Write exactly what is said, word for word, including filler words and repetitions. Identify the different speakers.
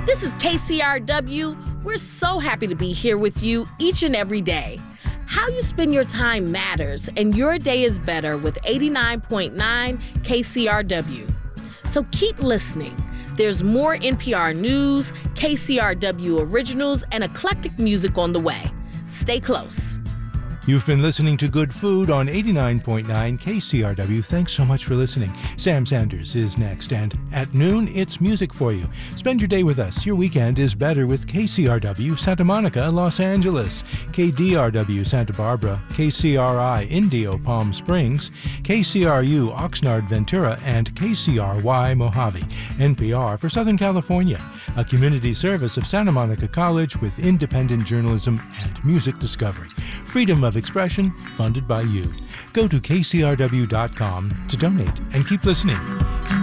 Speaker 1: This is K C R W. We're so happy to be here with you each and every day. How you spend your time matters, and your day is better with eighty-nine point nine K C R W. So keep listening. There's more N P R news, K C R W originals, and eclectic music on the way. Stay close.
Speaker 2: You've been listening to Good Food on eighty-nine point nine K C R W. Thanks so much for listening. Sam Sanders is next, and at noon, it's music for you. Spend your day with us. Your weekend is better with K C R W Santa Monica, Los Angeles, K D R W Santa Barbara, K C R I Indio Palm Springs, K C R U Oxnard Ventura, and K C R Y Mojave. N P R for Southern California, a community service of Santa Monica College with independent journalism and music discovery. Freedom of expression, funded by you. Go to K C R W dot com to donate and keep listening.